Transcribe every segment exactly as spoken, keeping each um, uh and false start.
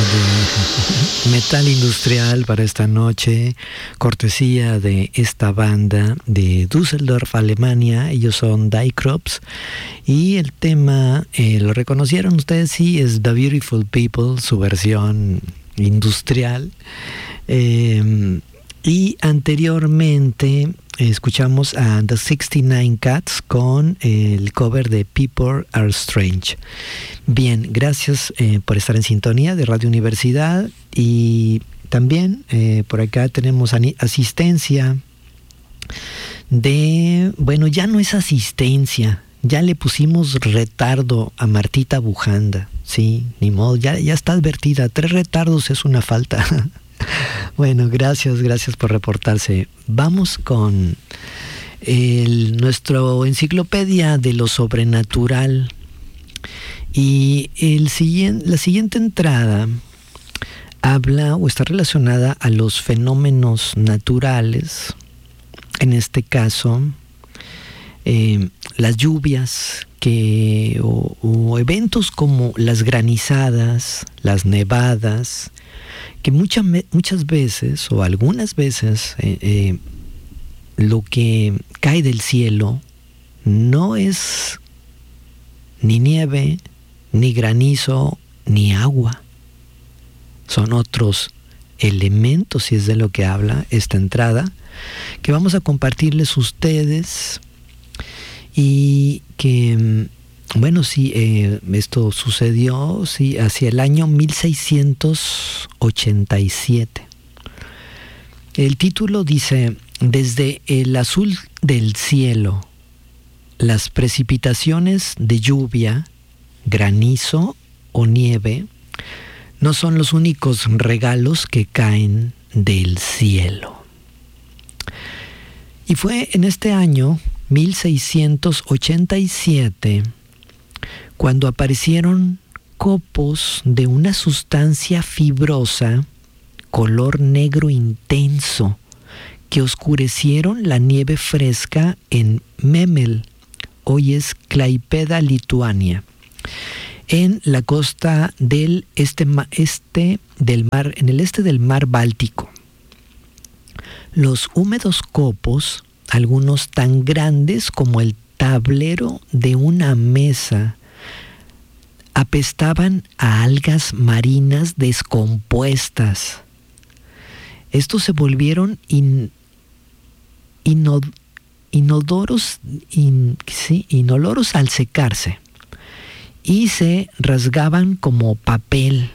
de metal industrial para esta noche, cortesía de esta banda de Düsseldorf, Alemania. Ellos son Die Crops y el tema, eh, ¿lo reconocieron ustedes? Sí, es The Beautiful People, su versión industrial. Eh, y anteriormente escuchamos a The sesenta y nueve Cats con el cover de People Are Strange. Bien, gracias eh, por estar en sintonía de Radio Universidad. Y también eh, por acá tenemos asistencia de... Bueno, ya no es asistencia, ya le pusimos retardo a Martita Bujanda. Sí, ni modo, ya, ya está advertida. Tres retardos es una falta. Bueno, gracias, gracias por reportarse. Vamos con el, nuestro enciclopedia de lo sobrenatural. Y el siguiente, la siguiente entrada habla o está relacionada a los fenómenos naturales. En este caso, eh, las lluvias que, o, o eventos como las granizadas, las nevadas, que muchas, muchas veces o algunas veces eh, eh, lo que cae del cielo no es ni nieve, ni granizo, ni agua. Son otros elementos, si es de lo que habla esta entrada, que vamos a compartirles ustedes y que... Bueno, sí, eh, esto sucedió sí, hacia el año mil seiscientos ochenta y siete. El título dice: desde el azul del cielo, las precipitaciones de lluvia, granizo o nieve no son los únicos regalos que caen del cielo. Y fue en este año mil seiscientos ochenta y siete cuando aparecieron copos de una sustancia fibrosa, color negro intenso, que oscurecieron la nieve fresca en Memel, hoy es Klaipėda, Lituania, en la costa del este, este del mar, en el este del mar Báltico. Los húmedos copos, algunos tan grandes como el tablero de una mesa, apestaban a algas marinas descompuestas. Estos se volvieron in, inod, inodoros, in, sí, inoloros al secarse y se rasgaban como papel.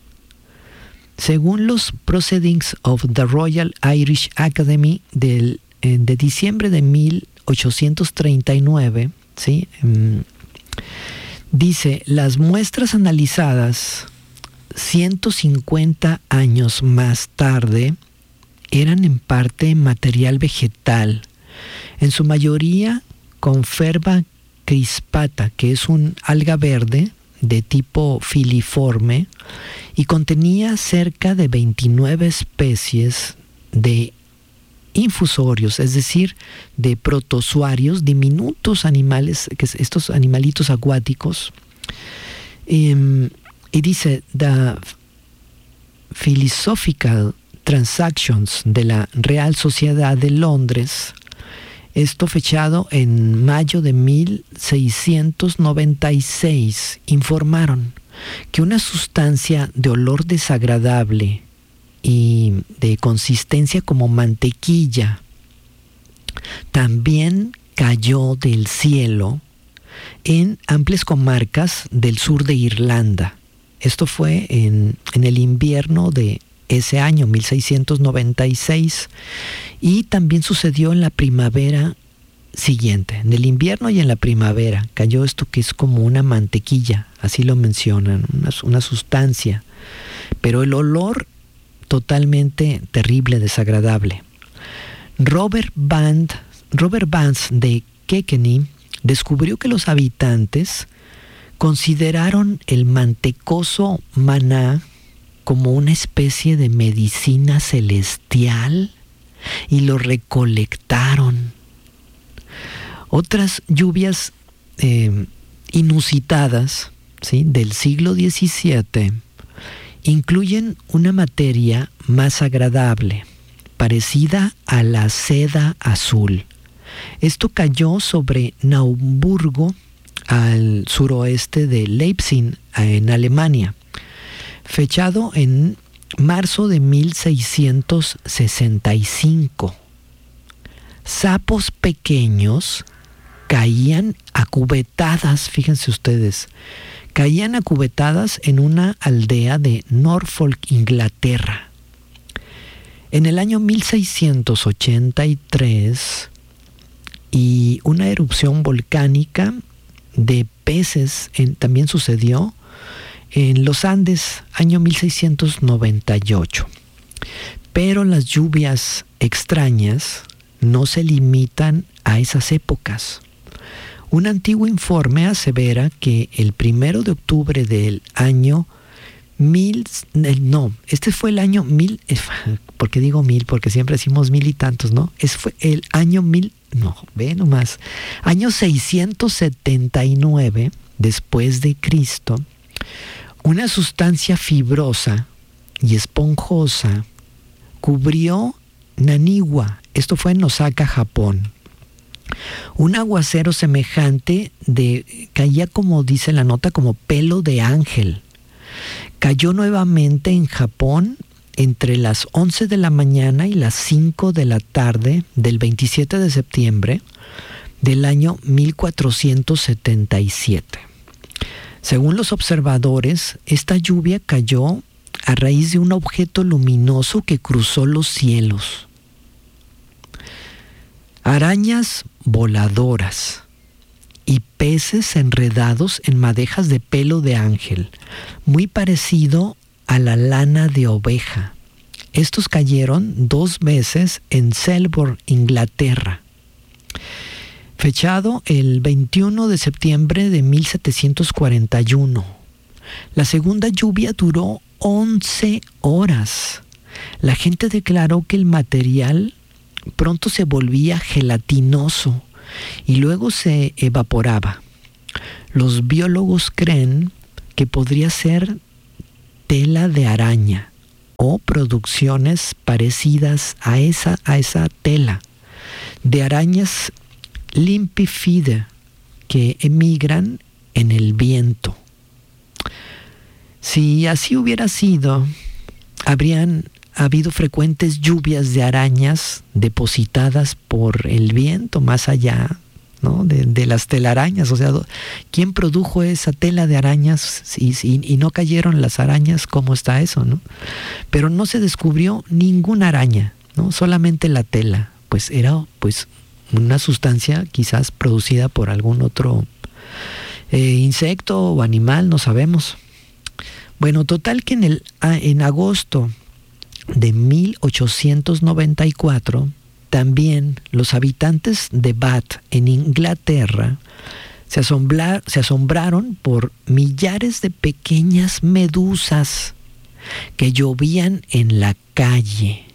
Según los Proceedings of the Royal Irish Academy del, eh, de diciembre de mil ochocientos treinta y nueve, ¿sí? Um, dice, las muestras analizadas ciento cincuenta años más tarde eran en parte material vegetal, en su mayoría con Ferba crispata, que es un alga verde de tipo filiforme y contenía cerca de veintinueve especies de infusorios, es decir, de protozoarios, diminutos animales, que es estos animalitos acuáticos. Um, y dice, the Philosophical Transactions de la Real Sociedad de Londres, esto fechado en mayo de mil seiscientos noventa y seis, informaron que una sustancia de olor desagradable y de consistencia como mantequilla también cayó del cielo en amplias comarcas del sur de Irlanda. Esto fue en, en el invierno de ese año, mil seiscientos noventa y seis, y también sucedió en la primavera siguiente, en el invierno y en la primavera, cayó esto que es como una mantequilla, así lo mencionan, una, una sustancia, pero el olor totalmente terrible, desagradable. Robert Band, Robert Vance de Kilkenny descubrió que los habitantes consideraron el mantecoso maná como una especie de medicina celestial y lo recolectaron. Otras lluvias eh, inusitadas, ¿sí?, del siglo diecisiete incluyen una materia más agradable, parecida a la seda azul. Esto cayó sobre Naumburgo, al suroeste de Leipzig, en Alemania, fechado en marzo de mil seiscientos sesenta y cinco. Sapos pequeños caían a cubetadas, fíjense ustedes, caían a cubetadas en una aldea de Norfolk, Inglaterra. En el año mil seiscientos ochenta y tres, y una erupción volcánica de peces en, también sucedió en los Andes, año mil seiscientos noventa y ocho. Pero las lluvias extrañas no se limitan a esas épocas. Un antiguo informe asevera que el primero de octubre del año mil, no, este fue el año mil, ¿por qué digo mil? Porque siempre decimos mil y tantos, ¿no? Es fue el año mil, no, ve nomás, año seiscientos setenta y nueve después de Cristo, una sustancia fibrosa y esponjosa cubrió Naniwa, esto fue en Osaka, Japón. Un aguacero semejante de, caía como dice la nota, como pelo de ángel. Cayó nuevamente en Japón entre las once de la mañana y las cinco de la tarde del veintisiete de septiembre del año mil cuatrocientos setenta y siete. Según los observadores, esta lluvia cayó a raíz de un objeto luminoso que cruzó los cielos. Arañas voladoras y peces enredados en madejas de pelo de ángel, muy parecido a la lana de oveja. Estos cayeron dos veces en Selborne, Inglaterra. Fechado el veintiuno de septiembre de mil setecientos cuarenta y uno. La segunda lluvia duró once horas. La gente declaró que el material pronto se volvía gelatinoso y luego se evaporaba. Los biólogos creen que podría ser tela de araña o producciones parecidas a esa, a esa tela de arañas limpifide que emigran en el viento. Si así hubiera sido, habrían habido frecuentes lluvias de arañas depositadas por el viento más allá, ¿no? de, de las telarañas. O sea, ¿quién produjo esa tela de arañas y, y, y no cayeron las arañas? ¿Cómo está eso, no? Pero no se descubrió ninguna araña, ¿no? Solamente la tela. Pues era pues una sustancia quizás producida por algún otro eh, insecto o animal, no sabemos. Bueno, total que en, el, en agosto de mil ochocientos noventa y cuatro, también los habitantes de Bath, en Inglaterra, se, asombrar, se asombraron por millares de pequeñas medusas que llovían en la calle.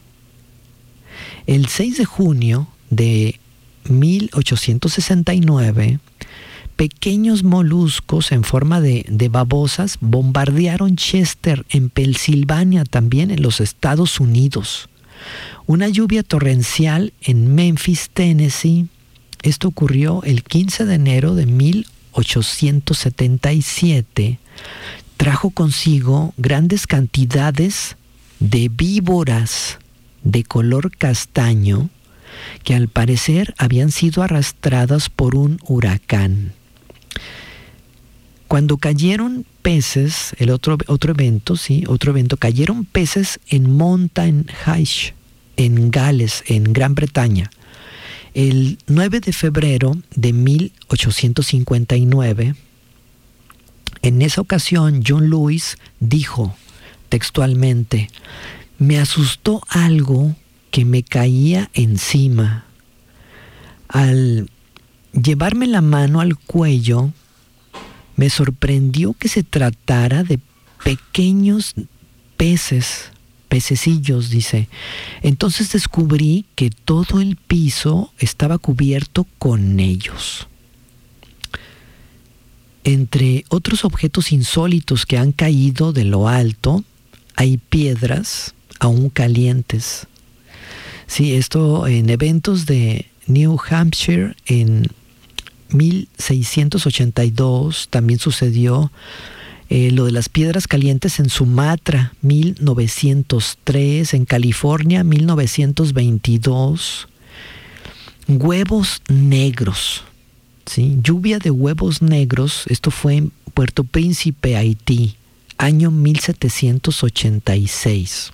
El seis de junio de mil ochocientos sesenta y nueve, pequeños moluscos en forma de, de babosas bombardearon Chester, en Pensilvania, también en los Estados Unidos. Una lluvia torrencial en Memphis, Tennessee. Esto ocurrió el quince de enero de mil ochocientos setenta y siete. Trajo consigo grandes cantidades de víboras de color castaño que al parecer habían sido arrastradas por un huracán. Cuando cayeron peces, el otro, otro evento, sí, otro evento, cayeron peces en Mountain High, en Gales, en Gran Bretaña. El nueve de febrero de mil ochocientos cincuenta y nueve, en esa ocasión John Lewis dijo textualmente: me asustó algo que me caía encima. Al llevarme la mano al cuello, me sorprendió que se tratara de pequeños peces, pececillos, dice. Entonces descubrí que todo el piso estaba cubierto con ellos. Entre otros objetos insólitos que han caído de lo alto, hay piedras aún calientes. Sí, esto en eventos de New Hampshire en mil seiscientos ochenta y dos, también sucedió eh, lo de las piedras calientes en Sumatra, mil novecientos tres, en California, mil novecientos veintidós, huevos negros, ¿sí? Lluvia de huevos negros, esto fue en Puerto Príncipe, Haití, año mil setecientos ochenta y seis.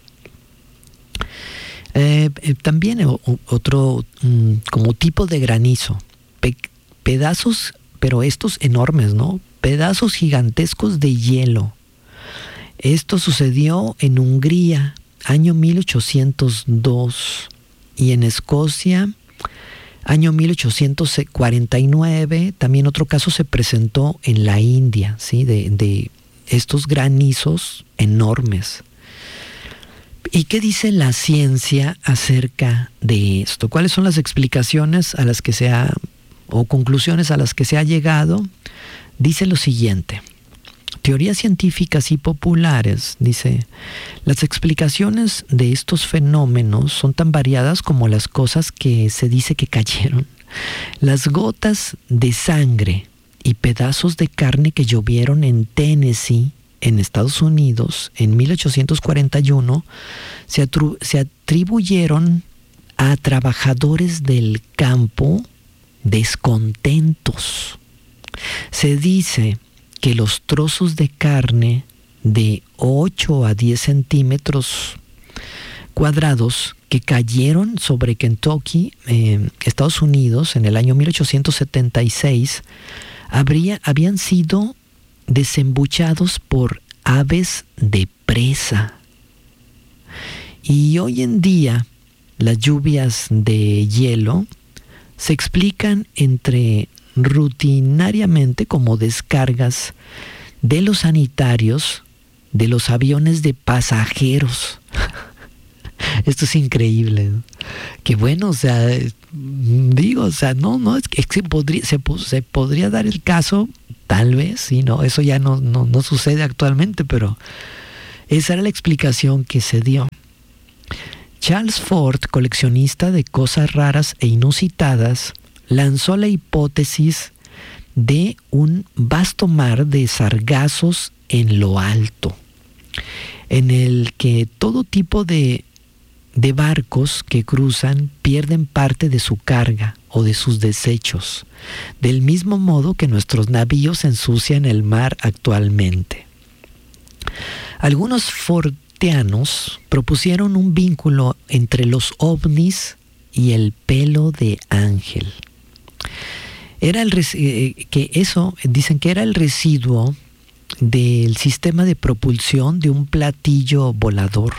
Eh, eh, también o, otro um, como tipo de granizo, Pe- pedazos, pero estos enormes, ¿no? Pedazos gigantescos de hielo. Esto sucedió en Hungría, año mil ochocientos dos, y en Escocia, año mil ochocientos cuarenta y nueve. También otro caso se presentó en la India, ¿sí? De, de estos granizos enormes. ¿Y qué dice la ciencia acerca de esto? ¿Cuáles son las explicaciones a las que se ha, o conclusiones a las que se ha llegado? Dice lo siguiente: teorías científicas y populares, dice, las explicaciones de estos fenómenos son tan variadas como las cosas que se dice que cayeron. Las gotas de sangre y pedazos de carne que llovieron en Tennessee, en Estados Unidos, en mil ochocientos cuarenta y uno, se, atru- se atribuyeron a trabajadores del campo descontentos. Se dice que los trozos de carne de ocho a diez centímetros cuadrados que cayeron sobre Kentucky, eh, Estados Unidos, en el año mil ochocientos setenta y seis, habría, habían sido desembuchados por aves de presa. Y hoy en día las lluvias de hielo se explican entre rutinariamente como descargas de los sanitarios de los aviones de pasajeros. Esto es increíble, ¿no? Que bueno, o sea, digo, o sea, no, no, es que, es que podría, se, se podría dar el caso, tal vez, sí, no, eso ya no, no, no sucede actualmente, pero esa era la explicación que se dio. Charles Ford, coleccionista de cosas raras e inusitadas, lanzó la hipótesis de un vasto mar de sargazos en lo alto, en el que todo tipo de, de barcos que cruzan pierden parte de su carga o de sus desechos, del mismo modo que nuestros navíos ensucian el mar actualmente. Algunos forteanos propusieron un vínculo entre los ovnis y el pelo de ángel. Era el res- eh, que eso, dicen que era el residuo del sistema de propulsión de un platillo volador.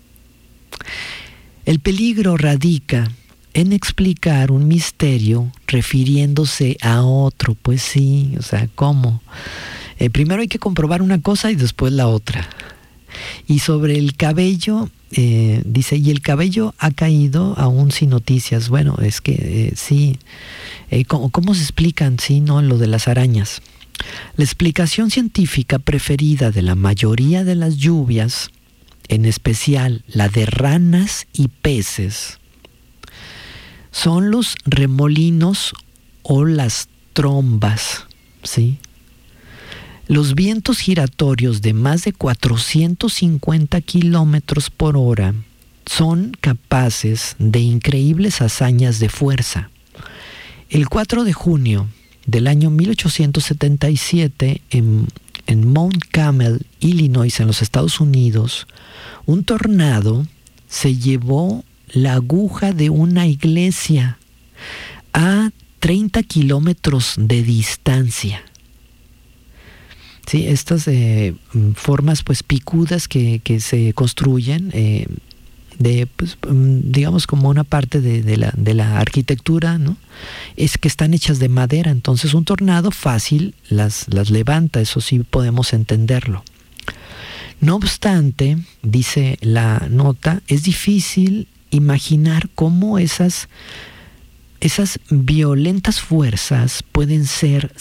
El peligro radica en explicar un misterio refiriéndose a otro. Pues sí, o sea, ¿cómo? Eh, primero hay que comprobar una cosa y después la otra. Y sobre el cabello, eh, dice, y el cabello ha caído aún sin noticias. Bueno, es que eh, sí, eh, ¿cómo, ¿cómo se explican, sí, no, lo de las arañas? La explicación científica preferida de la mayoría de las lluvias, en especial la de ranas y peces, son los remolinos o las trombas, ¿sí? Los vientos giratorios de más de cuatrocientos cincuenta kilómetros por hora son capaces de increíbles hazañas de fuerza. El cuatro de junio del año mil ochocientos setenta y siete, en, en Mount Carmel, Illinois, en los Estados Unidos, un tornado se llevó la aguja de una iglesia a treinta kilómetros de distancia. Sí, estas eh, formas pues picudas que, que se construyen eh, de pues, digamos como una parte de, de, la, de la arquitectura, ¿no? Es que están hechas de madera, entonces un tornado fácil las, las levanta, eso sí podemos entenderlo. No obstante, dice la nota, es difícil imaginar cómo esas, esas violentas fuerzas pueden ser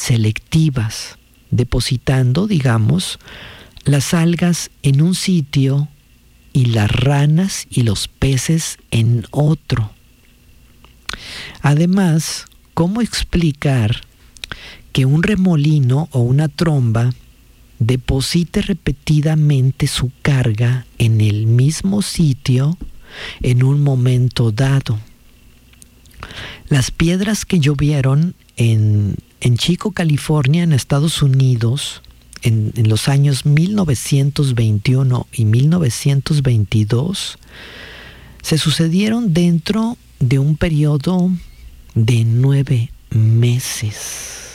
selectivas, depositando, digamos, las algas en un sitio y las ranas y los peces en otro. Además, ¿cómo explicar que un remolino o una tromba deposite repetidamente su carga en el mismo sitio en un momento dado? Las piedras que llovieron en, en Chico, California, en Estados Unidos, en, en los años mil novecientos veintiuno y mil novecientos veintidós, se sucedieron dentro de un periodo de nueve meses.